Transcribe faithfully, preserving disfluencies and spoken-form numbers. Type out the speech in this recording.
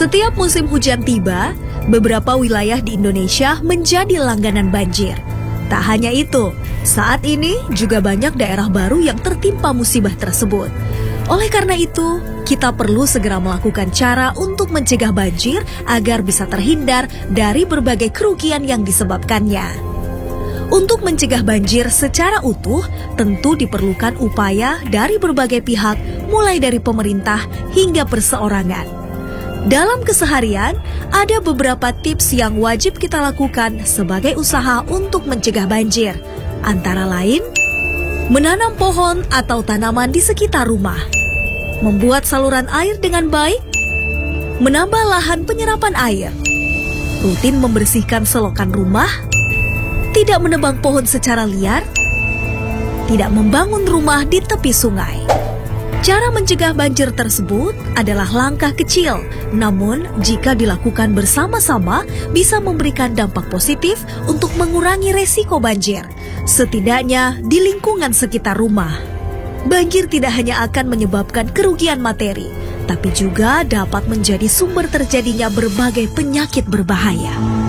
Setiap musim hujan tiba, beberapa wilayah di Indonesia menjadi langganan banjir. Tak hanya itu, saat ini juga banyak daerah baru yang tertimpa musibah tersebut. Oleh karena itu, kita perlu segera melakukan cara untuk mencegah banjir agar bisa terhindar dari berbagai kerugian yang disebabkannya. Untuk mencegah banjir secara utuh, tentu diperlukan upaya dari berbagai pihak, mulai dari pemerintah hingga perseorangan. Dalam keseharian, ada beberapa tips yang wajib kita lakukan sebagai usaha untuk mencegah banjir. Antara lain, menanam pohon atau tanaman di sekitar rumah, membuat saluran air dengan baik, menambah lahan penyerapan air, rutin membersihkan selokan rumah, tidak menebang pohon secara liar, tidak membangun rumah di tepi sungai. Cara mencegah banjir tersebut adalah langkah kecil, namun jika dilakukan bersama-sama bisa memberikan dampak positif untuk mengurangi resiko banjir, setidaknya di lingkungan sekitar rumah. Banjir tidak hanya akan menyebabkan kerugian materi, tapi juga dapat menjadi sumber terjadinya berbagai penyakit berbahaya.